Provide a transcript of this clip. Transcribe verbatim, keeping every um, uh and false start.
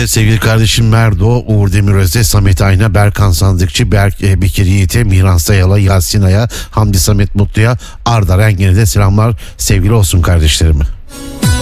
Evet sevgili kardeşim Merdo, Uğur Demiröz'e, Samet Ayna, Berkan Sandıkçı, Berk e, Bekir Yiğit'e, Miran Sayal'a, Yasin Ay'a, Hamdi Samet Mutlu'ya, Arda Rengen'e de selamlar, sevgili olsun kardeşlerime.